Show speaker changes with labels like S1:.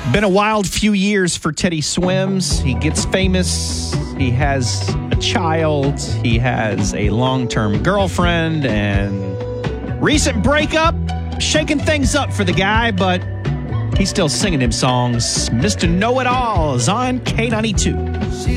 S1: Been a wild few years for Teddy Swims. He gets famous. He has a child. He has a long-term girlfriend, and recent breakup, shaking things up for the guy, but he's still singing him songs. Mr. Know-It-All is on K92.